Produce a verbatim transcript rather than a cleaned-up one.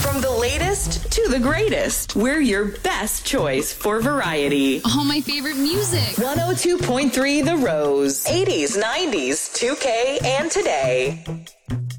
From the latest to the greatest, we're your best choice for variety. All my favorite music. one oh two point three The Rose. eighties, nineties, two K, and today.